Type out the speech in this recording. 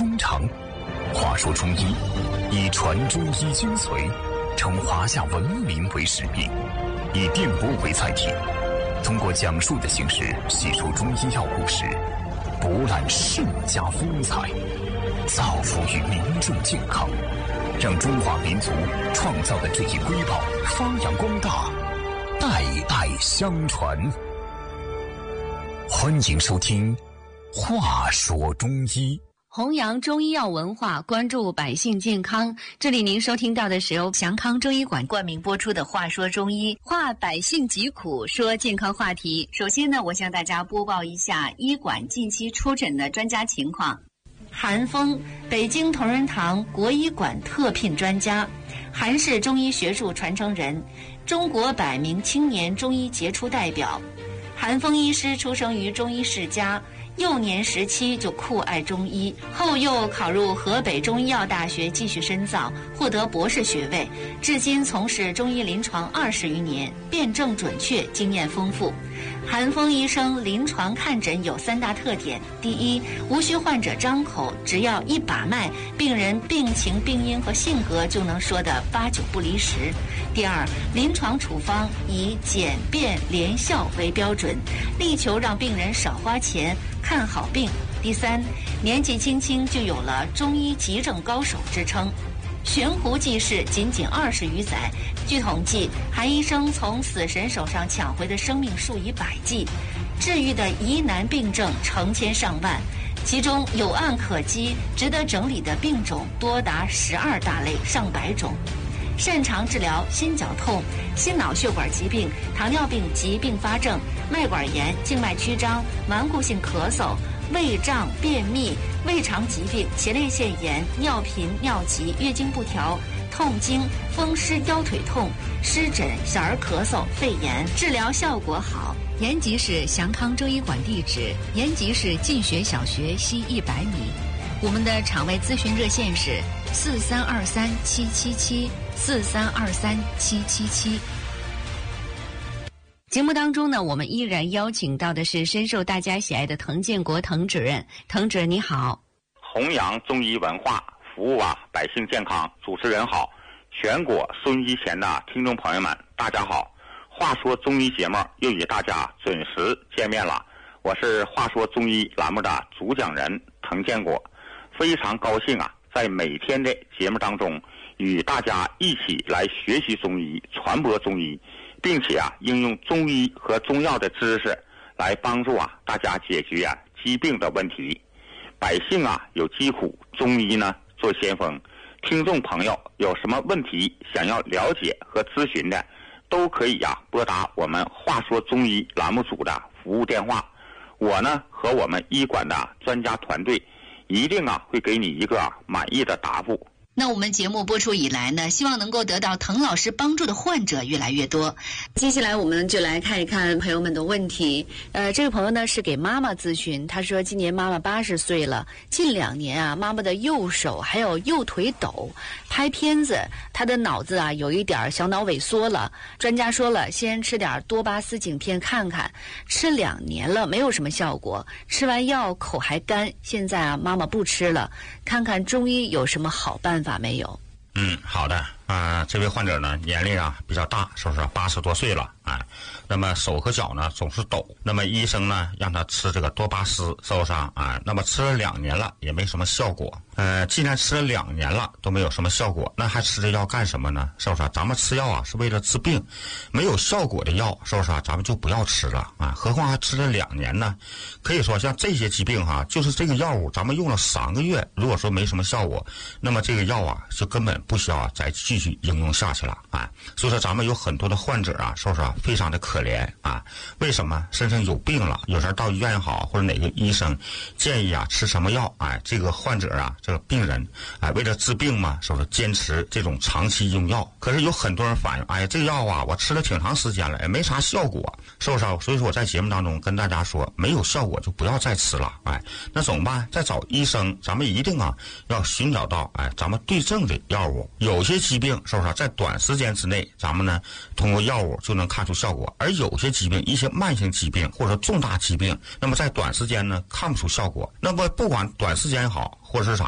衷肠。话说中医，以传中医精髓，称华夏文明为使命，以电波为载体，通过讲述的形式细说中医药故事，博览圣家风采，造福于民众健康，让中华民族创造的这一瑰宝发扬光大，代代相传。欢迎收听《话说中医》， 弘扬中医药文化，关注百姓健康。这里您收听到的是由祥康中医馆冠名播出的《话说中医》，话百姓疾苦，说健康话题。首先呢，我向大家播报一下医馆近期出诊的专家情况。韩峰，北京同仁堂国医馆特聘专家，韩氏中医学术传承人，中国百名青年中医杰出代表。韩峰医师出生于中医世家，幼年时期就酷爱中医，后又考入河北中医药大学继续深造，获得博士学位，至今从事中医临床20余年，辩证准确，经验丰富。韩峰医生临床看诊有3大特点：第一，无需患者张口，只要一把脉，病人病情、病因和性格就能说得8、9不离10；第二，临床处方以简便廉效为标准，力求让病人少花钱看好病；第三，年纪轻轻就有了中医急症高手之称。悬壶济世仅20余载，据统计，韩医生从死神手上抢回的生命数以百计，治愈的疑难病症成千上万，其中有案可稽、值得整理的病种多达12大类、上百种。擅长治疗心绞痛、心脑血管疾病、糖尿病及并发症、脉管炎、静脉曲张、顽固性咳嗽、胃胀、便秘、胃肠疾病、前列腺炎、尿频、尿急、月经不调、痛经、风湿腰腿痛、湿疹、小儿咳嗽、肺炎，治疗效果好。延吉市祥康中医馆地址：延吉市进学小学西100米。我们的场外咨询热线是4323-777，4323-777。节目当中呢，我们依然邀请到的是深受大家喜爱的滕建国滕主任。滕主任你好。 弘扬中医文化，服务百姓健康。主持人好，全国收音机前的听众朋友们大家好。话说中医节目又与大家准时见面了，我是话说中医栏目的主讲人滕建国，非常高兴在每天的节目当中与大家一起来学习中医，传播中医，并且应用中医和中药的知识来帮助大家解决疾病的问题。百姓有疾苦，中医呢做先锋。听众朋友有什么问题想要了解和咨询的，都可以拨打我们话说中医栏目组的服务电话。我呢和我们医馆的专家团队一定会给你一个满意的答复。 那我们节目播出以来呢，希望能够得到滕老师帮助的患者越来越多。接下来我们就来看一看朋友们的问题。这位朋友呢是给妈妈咨询，他说今年妈妈80岁了，近2年妈妈的右手还有右腿抖，拍片子，她的脑子有一点小脑萎缩了。专家说了，先吃点多巴斯景片看看，吃2年了没有什么效果，吃完药口还干，现在妈妈不吃了，看看中医有什么好办法没有？ 好的。这位患者呢年龄比较大，是不是80多岁了？那么手和脚呢总是抖，那么医生呢让他吃这个多巴斯，是不是那么吃了2年了也没什么效果。既然吃了2年了都没有什么效果，那还吃这药干什么呢？是不是咱们吃药是为了治病，没有效果的药是不是咱们就不要吃了何况还吃了2年呢？可以说像这些疾病就是这个药物咱们用了3个月，如果说没什么效果，那么这个药就根本不需要再继续应用下去了所以说咱们有很多的患者是不是非常的可怜为什么身上有病了，有时候到医院也好，或者哪个医生建议吃什么药这个患者这个病人为了治病嘛，是不是坚持这种长期用药？可是有很多人反映这个药我吃了挺长时间了也没啥效果，是不是所以说我在节目当中跟大家说，没有效果就不要再吃了那怎么办？再找医生，咱们一定要寻找到咱们对症的药物。有些疾病是不是在短时间之内咱们呢通过药物就能看出效果，而有些疾病，一些慢性疾病或者重大疾病，那么在短时间呢看不出效果。那么不管短时间也好，或者是啥